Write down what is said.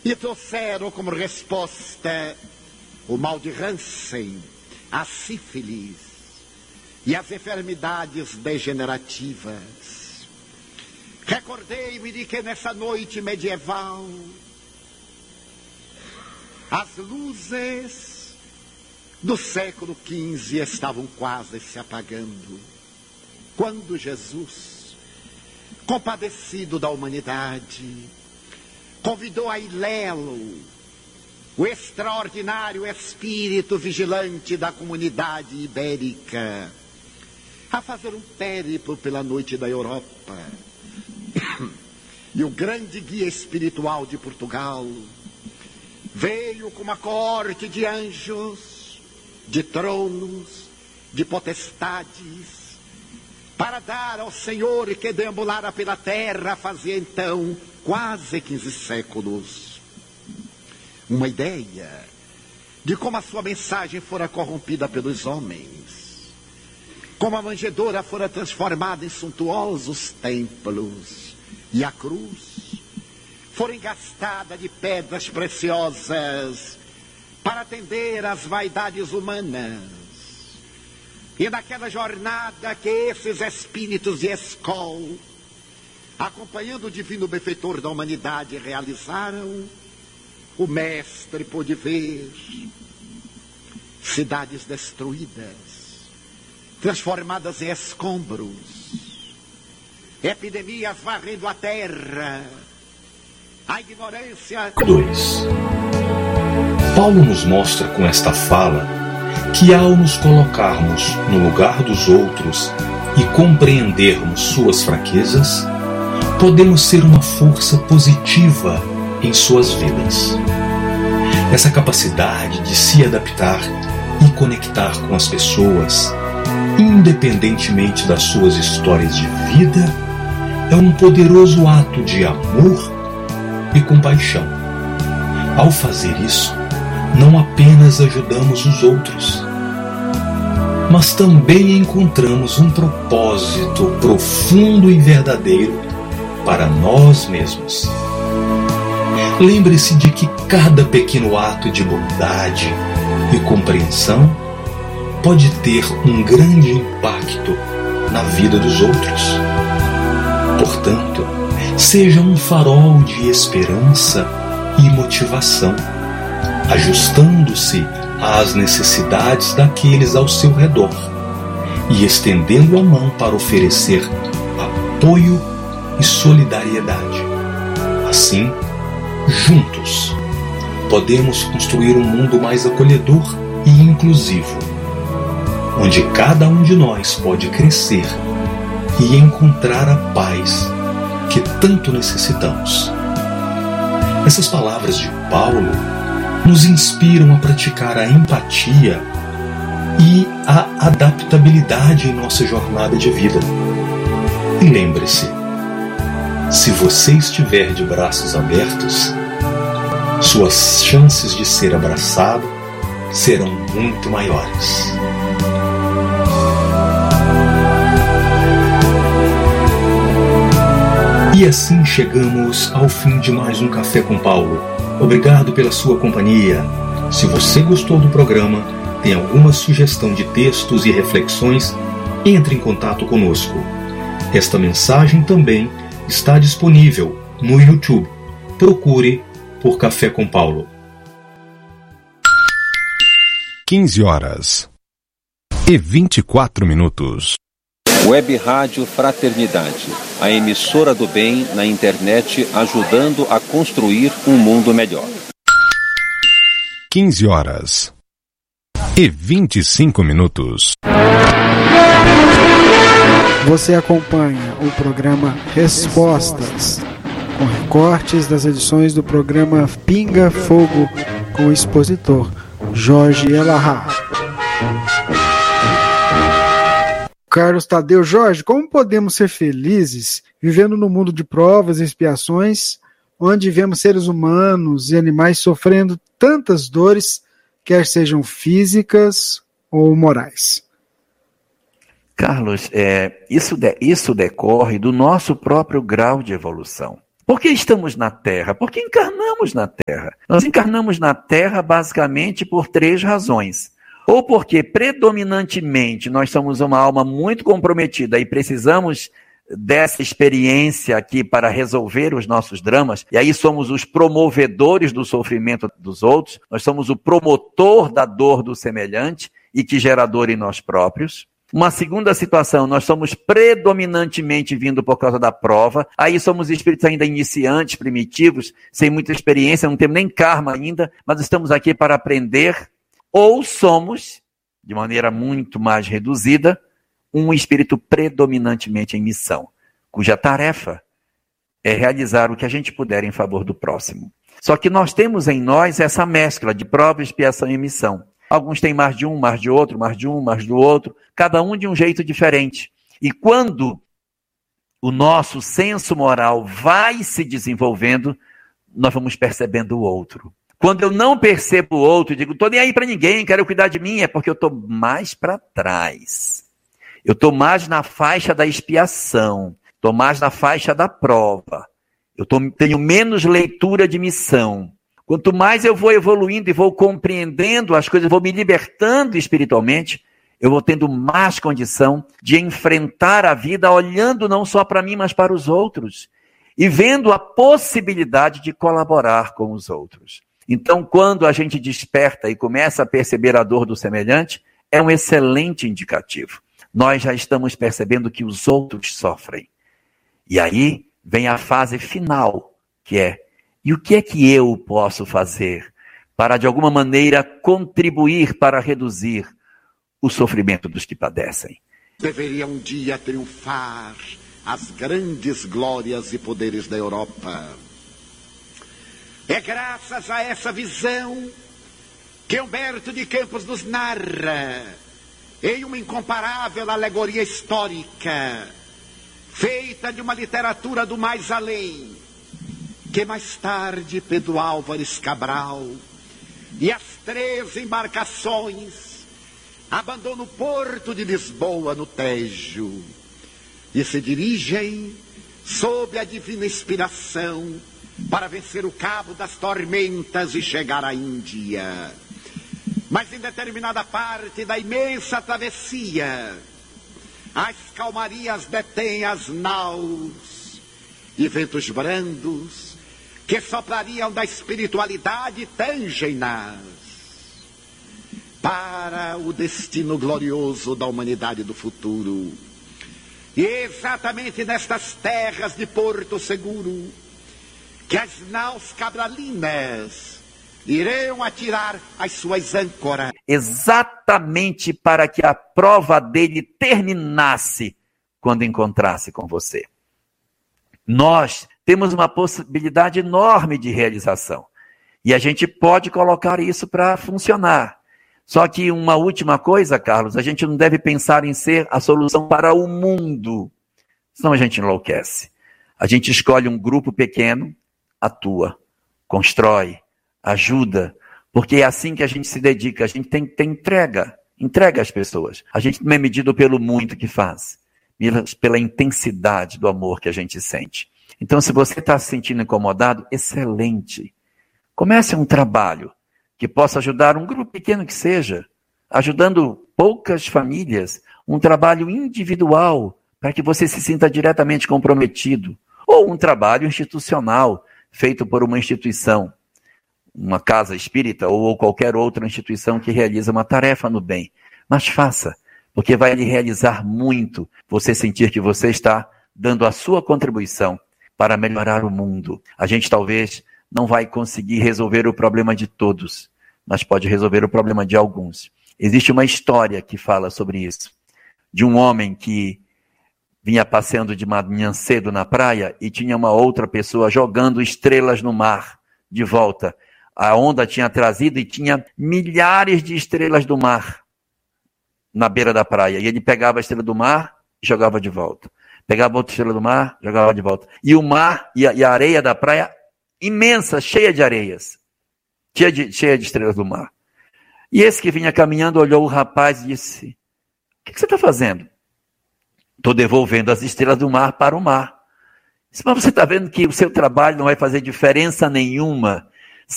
e trouxeram como resposta o mal de Hansen, a sífilis e as enfermidades degenerativas. Recordei-me de que nessa noite medieval as luzes do século XV estavam quase se apagando, quando Jesus, compadecido da humanidade, convidou a Hilelo, o extraordinário espírito vigilante da comunidade ibérica, a fazer um périplo pela noite da Europa. E o grande guia espiritual de Portugal veio com uma corte de anjos, de tronos, de potestades, para dar ao Senhor que deambulara pela terra fazia então quase 15 séculos, uma ideia de como a sua mensagem fora corrompida pelos homens, como a manjedoura fora transformada em suntuosos templos, e a cruz fora engastada de pedras preciosas para atender às vaidades humanas. E naquela jornada que esses espíritos de Escol, acompanhando o divino benfeitor da humanidade, realizaram, o mestre pôde ver cidades destruídas, transformadas em escombros, epidemias varrendo a terra, a ignorância. 2. Paulo nos mostra com esta fala que ao nos colocarmos no lugar dos outros e compreendermos suas fraquezas, podemos ser uma força positiva em suas vidas. Essa capacidade de se adaptar e conectar com as pessoas, independentemente das suas histórias de vida, é um poderoso ato de amor e compaixão. Ao fazer isso, não apenas ajudamos os outros, mas também encontramos um propósito profundo e verdadeiro para nós mesmos. Lembre-se de que cada pequeno ato de bondade e compreensão pode ter um grande impacto na vida dos outros. Portanto, seja um farol de esperança e motivação, ajustando-se às necessidades daqueles ao seu redor e estendendo a mão para oferecer apoio e solidariedade. Assim, juntos, podemos construir um mundo mais acolhedor e inclusivo, onde cada um de nós pode crescer e encontrar a paz que tanto necessitamos. Essas palavras de Paulo nos inspiram a praticar a empatia e a adaptabilidade em nossa jornada de vida. E lembre-se, se você estiver de braços abertos, suas chances de ser abraçado serão muito maiores. E assim chegamos ao fim de mais um Café com Paulo. Obrigado pela sua companhia. Se você gostou do programa, tem alguma sugestão de textos e reflexões, entre em contato conosco. Esta mensagem também está disponível no YouTube. Procure por Café com Paulo. 15h24. Web Rádio Fraternidade, a emissora do bem na internet, ajudando a construir um mundo melhor. 15h25. Você acompanha o programa Respostas, com recortes das edições do programa Pinga Fogo, com o expositor Jorge Elahá. Carlos Tadeu, Jorge, como podemos ser felizes vivendo no mundo de provas e expiações, onde vemos seres humanos e animais sofrendo tantas dores, quer sejam físicas ou morais? Carlos, isso decorre do nosso próprio grau de evolução. Por que estamos na Terra? Porque encarnamos na Terra. Nós encarnamos na Terra basicamente por 3 razões. Ou porque predominantemente nós somos uma alma muito comprometida e precisamos dessa experiência aqui para resolver os nossos dramas, e aí somos os promovedores do sofrimento dos outros, nós somos o promotor da dor do semelhante e que gera dor em nós próprios. Uma segunda situação, nós somos predominantemente vindo por causa da prova, aí somos espíritos ainda iniciantes, primitivos, sem muita experiência, não temos nem karma ainda, mas estamos aqui para aprender, ou somos, de maneira muito mais reduzida, um espírito predominantemente em missão, cuja tarefa é realizar o que a gente puder em favor do próximo. Só que nós temos em nós essa mescla de prova, expiação e missão. Alguns têm mais de um, mais de outro, mais de um, mais do outro, cada um de um jeito diferente. E quando o nosso senso moral vai se desenvolvendo, nós vamos percebendo o outro. Quando eu não percebo o outro, digo, estou nem aí para ninguém, quero cuidar de mim, é porque eu estou mais para trás. Eu estou mais na faixa da expiação, estou mais na faixa da prova. Tenho menos leitura de missão. Quanto mais eu vou evoluindo e vou compreendendo as coisas, vou me libertando espiritualmente, eu vou tendo mais condição de enfrentar a vida olhando não só para mim, mas para os outros. E vendo a possibilidade de colaborar com os outros. Então, quando a gente desperta e começa a perceber a dor do semelhante, é um excelente indicativo. Nós já estamos percebendo que os outros sofrem. E aí vem a fase final, que é, e o que é que eu posso fazer para, de alguma maneira, contribuir para reduzir o sofrimento dos que padecem? Deveria um dia triunfar as grandes glórias e poderes da Europa. É graças a essa visão que Humberto de Campos nos narra em uma incomparável alegoria histórica, feita de uma literatura do mais além, que mais tarde Pedro Álvares Cabral e as 3 embarcações abandonam o porto de Lisboa, no Tejo, e se dirigem, sob a divina inspiração, para vencer o cabo das tormentas e chegar à Índia. Mas em determinada parte da imensa travessia, as calmarias detêm as naus e ventos brandos que soprariam da espiritualidade tangem-nas para o destino glorioso da humanidade do futuro. E é exatamente nestas terras de Porto Seguro que as naus cabralinas irão atirar as suas âncoras. Exatamente para que a prova dele terminasse quando encontrasse com você. Nós temos uma possibilidade enorme de realização. E a gente pode colocar isso para funcionar. Só que uma última coisa, Carlos, a gente não deve pensar em ser a solução para o mundo. Senão a gente enlouquece. A gente escolhe um grupo pequeno, atua, constrói, ajuda, porque é assim que a gente se dedica, a gente tem entrega às pessoas. A gente não é medido pelo muito que faz, mas pela intensidade do amor que a gente sente. Então, se você está se sentindo incomodado, excelente. Comece um trabalho que possa ajudar um grupo pequeno que seja, ajudando poucas famílias, um trabalho individual, para que você se sinta diretamente comprometido, ou um trabalho institucional, feito por uma instituição, uma casa espírita ou qualquer outra instituição que realiza uma tarefa no bem. Mas faça, porque vai lhe realizar muito você sentir que você está dando a sua contribuição para melhorar o mundo. A gente talvez não vai conseguir resolver o problema de todos, mas pode resolver o problema de alguns. Existe uma história que fala sobre isso, de um homem que vinha passeando de manhã cedo na praia e tinha uma outra pessoa jogando estrelas no mar de volta. A onda tinha trazido e tinha milhares de estrelas do mar na beira da praia. E ele pegava a estrela do mar e jogava de volta. Pegava outra estrela do mar, jogava de volta. E o mar e a areia da praia imensa, cheia de areias. Cheia de estrelas do mar. E esse que vinha caminhando olhou o rapaz e disse: o que você está fazendo? Estou devolvendo as estrelas do mar para o mar. Mas você está vendo que o seu trabalho não vai fazer diferença nenhuma